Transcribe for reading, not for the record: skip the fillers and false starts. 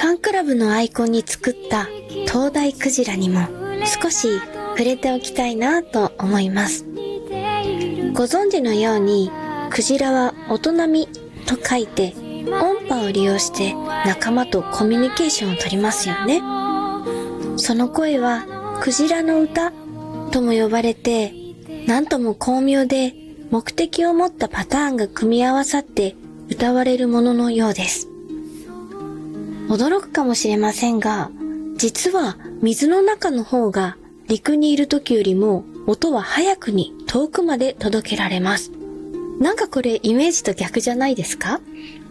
ファンクラブのアイコンに作った灯台クジラにも少し触れておきたいなと思います。ご存知のように、クジラは音波と書いて音波を利用して仲間とコミュニケーションを取りますよね。その声はクジラの歌とも呼ばれて、なんとも巧妙で目的を持ったパターンが組み合わさって歌われるもののようです。驚くかもしれませんが、実は水の中の方が陸にいる時よりも音は早くに遠くまで届けられます。なんかこれイメージと逆じゃないですか？